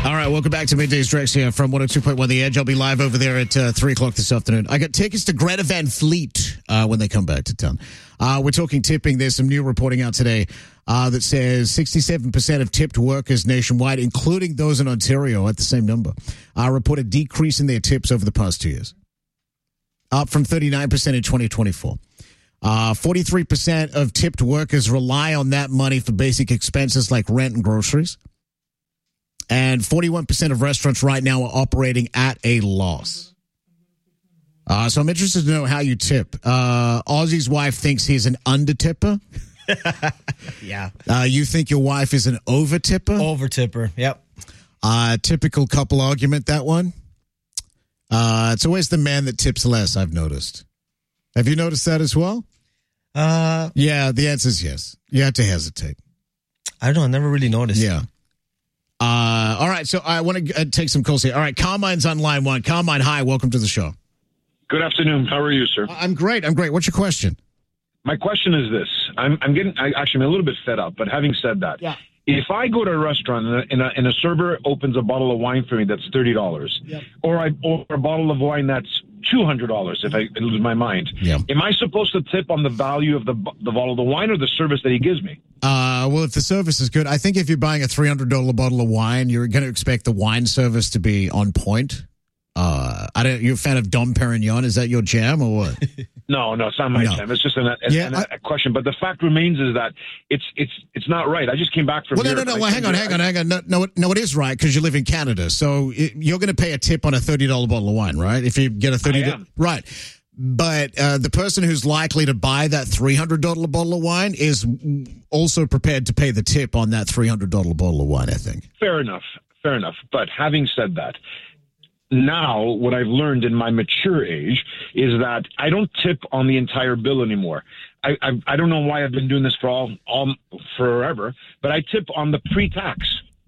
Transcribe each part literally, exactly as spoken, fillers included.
All right, welcome back to Middays Drex here from one oh two point one The Edge. I'll be live over there at uh, three o'clock this afternoon. I got tickets to Greta Van Fleet uh, when they come back to town. Uh, we're talking tipping. There's some new reporting out today uh, that says sixty-seven percent of tipped workers nationwide, including those in Ontario at the same number, uh, report a decrease in their tips over the past two years, up from thirty-nine percent in twenty twenty-four. Uh, forty-three percent of tipped workers rely on that money for basic expenses like rent and groceries. And forty-one percent of restaurants right now are operating at a loss. Uh, so I'm interested to know how you tip. Uh, Ozzy's wife thinks he's an under-tipper. Yeah. Uh, you think your wife is an over-tipper? Over-tipper, yep. Uh, typical couple argument, that one. Uh, it's always the man that tips less, I've noticed. Have you noticed that as well? Uh, Yeah, the answer is yes. You have to hesitate. I don't know. I never really noticed. Yeah. Uh, all right, so I want to uh, take some calls here. All right, Carmine's on line one. Carmine, hi, welcome to the show. Good afternoon. How are you, sir? I'm great. I'm great. What's your question? My question is this. I'm, I'm getting, I, actually, I'm a little bit fed up, but having said that, Yeah. if I go to a restaurant and a, and a, and a server opens a bottle of wine for me that's thirty dollars, Yep. or, I, or a bottle of wine that's two hundred dollars if I lose my mind, Yeah. am I supposed to tip on the value of the, the bottle of the wine or the service that he gives me? Uh, well, if the service is good, I think if you're buying a three hundred dollars bottle of wine, you're going to expect the wine service to be on point. Uh, I don't, you're a fan of Dom Perignon? Is that your jam or what? No, no, it's not my No. time. It's just an, a, Yeah, an, I- a question. But the fact remains is that it's it's it's not right. I just came back from Well, no, Europe. no, no. I Well, hang on, think hang on, hang on. No, no, it- no, it is right because you live in Canada. So it, you're going to pay a tip on a thirty dollars bottle of wine, right? If you get a thirty dollars. am. Right. But uh, the person who's likely to buy that three hundred dollars bottle of wine is also prepared to pay the tip on that three hundred dollars bottle of wine, I think. Fair enough. Fair enough. But having said that, now what I've learned in my mature age is that I don't tip on the entire bill anymore. I I, I don't know why I've been doing this for all, all forever, but I tip on the pre-tax.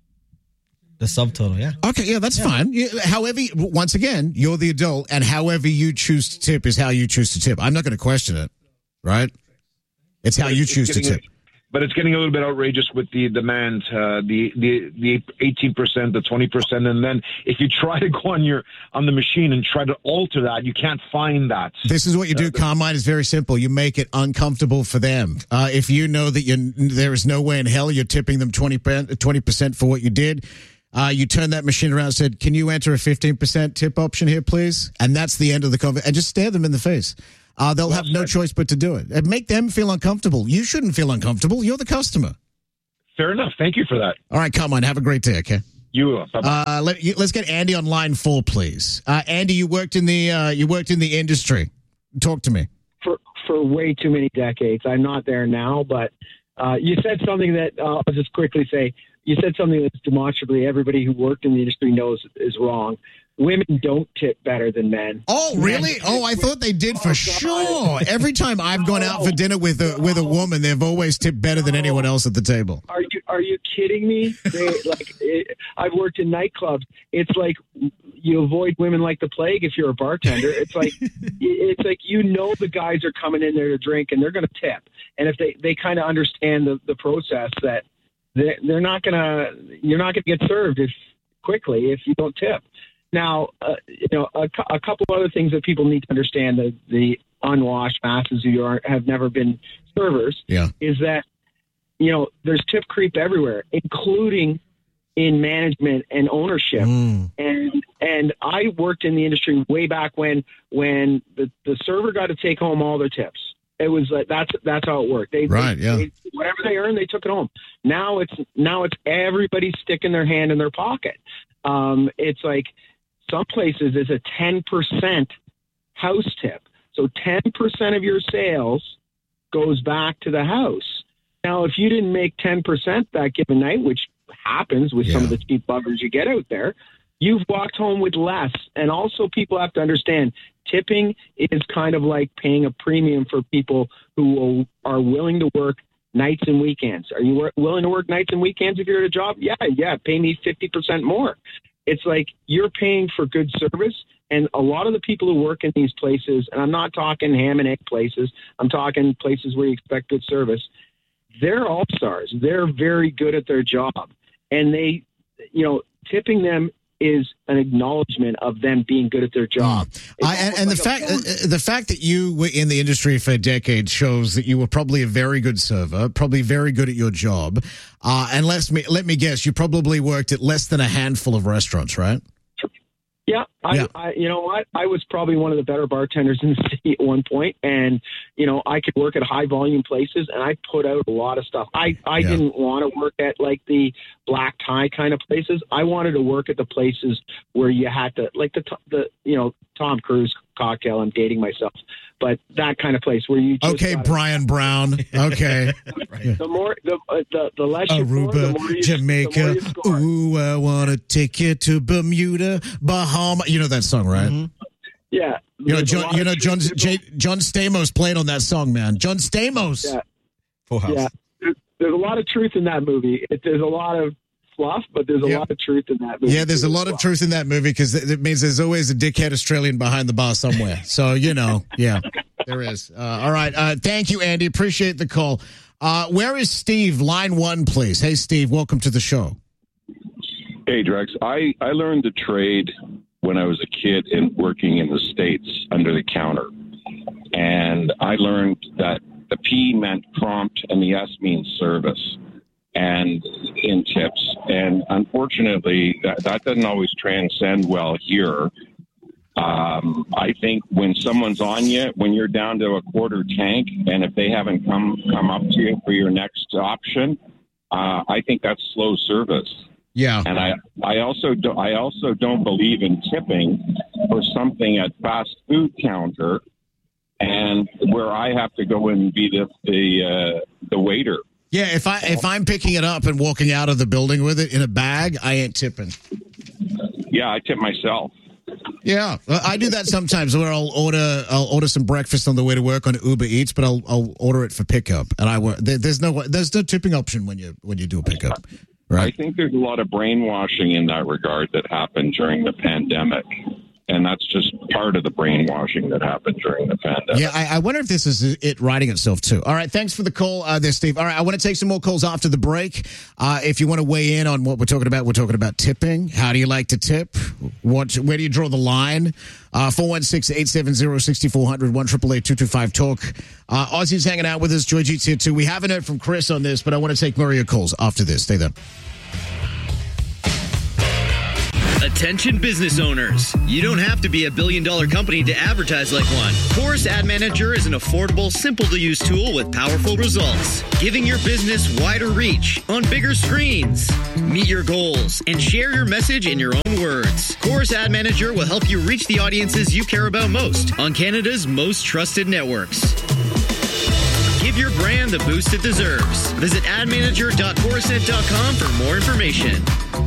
The subtotal, yeah. Okay, yeah, that's fine. You, however, once again, you're the adult, and however you choose to tip is how you choose to tip. I'm not going to question it, right? It's how you It's choose to getting- tip. But it's getting a little bit outrageous with the demand, uh, the the the eighteen percent, the twenty percent, and then if you try to go on your on the machine and try to alter that, you can't find that. This is what you do, Carmine. It's very simple. You make it uncomfortable for them. Uh, if you know that you there is no way in hell you're tipping them twenty percent for what you did, uh, you turn that machine around and said, can you enter a fifteen percent tip option here, please? And that's the end of the conversation. And just stare them in the face. Uh, they'll Well have no said. choice but to do it. And make them feel uncomfortable. You shouldn't feel uncomfortable. You're the customer. Fair enough. Thank you for that. All right, Carmine, have a great day, okay? You uh, bye-bye. Uh, let, you, let's get Andy on line four, please. Uh, Andy, you worked in the uh, you worked in the industry. Talk to me. for for way too many decades. I'm not there now, but uh, you said something that uh, I'll just quickly say. You said something that's demonstrably everybody who worked in the industry knows is wrong. Women don't tip better than men. Oh, really? Oh, I thought they did for sure. Every time I've gone out for dinner with a with a woman, they've always tipped better than anyone else at the table. Are you are you kidding me? They, like it, I've worked in nightclubs. It's like you avoid women like the plague if you're a bartender. It's like it's like you know the guys are coming in there to drink and they're going to tip. And if they, they kind of understand the, the process that they they're not gonna you're not gonna get served if quickly if you don't tip. Now, uh, you know, a, a couple other things that people need to understand, the, the unwashed masses who are, have never been servers, Yeah. is that, you know, there's tip creep everywhere, including in management and ownership. Mm. And and I worked in the industry way back when when the, the server got to take home all their tips. It was like that's that's how it worked. They, Right, they, yeah. they- whatever they earned, they took it home. Now it's now it's everybody sticking their hand in their pocket. Um, it's like some places it's a ten percent house tip. So ten percent of your sales goes back to the house. Now, if you didn't make ten percent that given night, which happens with some Yeah. of the cheap buggers you get out there, you've walked home with less. And also people have to understand tipping is kind of like paying a premium for people who will, are willing to work nights and weekends. Are you wor- willing to work nights and weekends if you're at a job? Yeah, yeah, pay me fifty percent more. It's like you're paying for good service. And a lot of the people who work in these places, and I'm not talking ham and egg places, I'm talking places where you expect good service, they're all stars. They're very good at their job. And they, you know, tipping them is an acknowledgement of them being good at their job. Mm. I, and and like the fact uh, the fact that you were in the industry for decades shows that you were probably a very good server, probably very good at your job. Uh, and let me let me guess, you probably worked at less than a handful of restaurants, right? Yeah, I, Yeah. I, you know what? I was probably one of the better bartenders in the city at one point, and you know, I could work at high volume places, and I put out a lot of stuff. I, I Yeah. didn't want to work at like the black tie kind of places. I wanted to work at the places where you had to, like the the you know Tom Cruise cocktail. I'm dating myself, but that kind of place where you just Okay, gotta- Brian Brown. Okay. The more the uh, the, the less you pour, the Aruba, more you, Jamaica. the more you score. Ooh, I want to take you to Bermuda, Bahama. You know that song, right? Mm-hmm. Yeah, You know, there's a John, lot you of know, John, truth- J, John Stamos played on that song, man. John Stamos. Yeah. Full House. Yeah, There- there's a lot of truth in that movie. It, there's a lot of fluff, but there's a Yeah. lot of truth in that movie. Yeah, there's a too, lot as of well. truth in that movie because it it means there's always a dickhead Australian behind the bar somewhere. So, you know, yeah, there is. Uh, all right. Uh, thank you, Andy. Appreciate the call. Uh, where is Steve? Line one, please. Hey, Steve, welcome to the show. Hey, Drex. I, I learned the trade when I was a kid in working in the States under the counter. And I learned that the P meant prompt and the S means service and in tips. And unfortunately, that, that doesn't always transcend well here. Um, I think when someone's on you, when you're down to a quarter tank, and if they haven't come come up to you for your next option, uh, I think that's slow service. Yeah. And I, I also do, I also don't believe in tipping for something at fast food counter, and where I have to go and be the the uh, the waiter. Yeah, if I if I'm picking it up and walking out of the building with it in a bag, I ain't tipping. Yeah, I tip myself. Yeah, well, I do that sometimes where I'll order I'll order some breakfast on the way to work on Uber Eats, but I'll I'll order it for pickup, and I work. There, there's no there's no tipping option when you when you do a pickup, I right? think there's a lot of brainwashing in that regard that happened during the pandemic. And that's just part of the brainwashing that happened during the pandemic. Yeah, I, I wonder if this is it writing itself too. All right, thanks for the call uh, there, Steve. All right, I want to take some more calls after the break. Uh, if you want to weigh in on what we're talking about, we're talking about tipping. How do you like to tip? What? Where do you draw the line? Uh, four one six, eight seven zero, six four zero zero, one eight eight eight, two two five, talk. Uh, Aussie's hanging out with us. Joy G's here too. We haven't heard from Chris on this, but I want to take more of your calls after this. Stay there. Attention business owners. You don't have to be a billion dollar company to advertise like one. Chorus Ad Manager is an affordable, simple to use tool with powerful results, giving your business wider reach on bigger screens. Meet your goals and share your message in your own words. Chorus Ad Manager will help you reach the audiences you care about most on Canada's most trusted networks. Give your brand the boost it deserves. Visit ad manager dot chorused dot com for more information.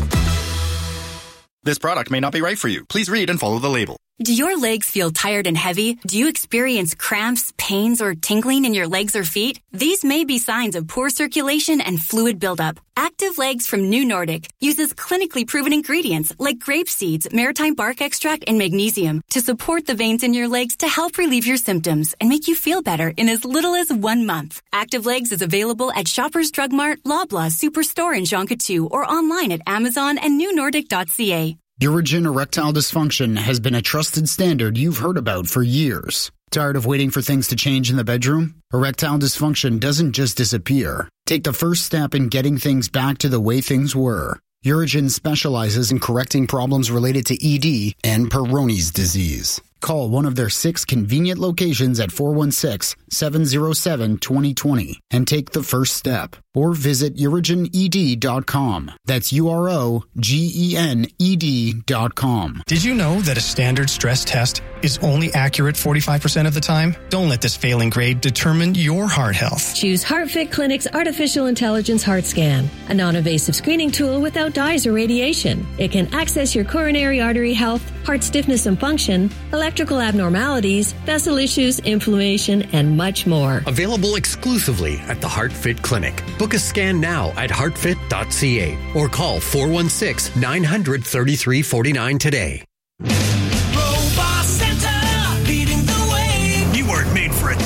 This product may not be right for you. Please read and follow the label. Do your legs feel tired and heavy? Do you experience cramps, pains, or tingling in your legs or feet? These may be signs of poor circulation and fluid buildup. Active Legs from New Nordic uses clinically proven ingredients like grape seeds, maritime bark extract, and magnesium to support the veins in your legs to help relieve your symptoms and make you feel better in as little as one month. Active Legs is available at Shoppers Drug Mart, Loblaw, Superstore, and Jean Coutu, or online at Amazon and new nordic dot c a. Urogyn erectile dysfunction has been a trusted standard you've heard about for years. Tired of waiting for things to change in the bedroom? Erectile dysfunction doesn't just disappear. Take the first step in getting things back to the way things were. Urogyn specializes in correcting problems related to E D and Peyronie's disease. Call one of their six convenient locations at four one six, seven zero seven, two zero two zero and take the first step. Or visit urogyn e d dot com. That's U R O G E N E D dot com. Did you know that a standard stress test is only accurate forty-five percent of the time? Don't let this failing grade determine your heart health. Choose HeartFit Clinic's Artificial Intelligence Heart Scan, a non-invasive screening tool without dyes or radiation. It can access your coronary artery health, heart stiffness and function, electrical abnormalities, vessel issues, inflammation, and much more. Available exclusively at the HeartFit Clinic. Book a scan now at heart fit dot c a or call four one six, nine hundred, thirty-three forty-nine today. Robot Center, leading the way. You weren't made for a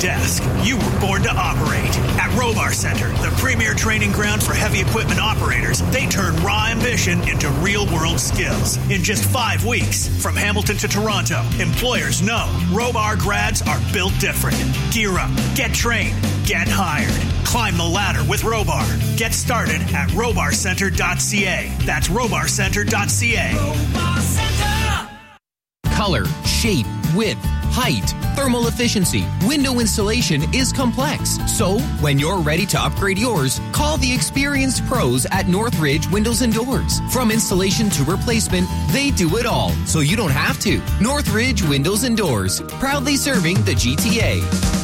desk. You were born to operate. At Robar Center, the premier training ground for heavy equipment operators, they turn raw ambition into real-world skills. In just five weeks, from Hamilton to Toronto, employers know Robar grads are built different. Gear up, get trained, get hired. Climb the ladder with Robar. Get started at robar center dot c a. That's robar center dot c a. Robar Center! Color, shape, width, height, thermal efficiency, window installation is complex. So, when you're ready to upgrade yours, call the experienced pros at Northridge Windows and Doors. From installation to replacement, they do it all, so you don't have to. Northridge Windows and Doors, proudly serving the G T A.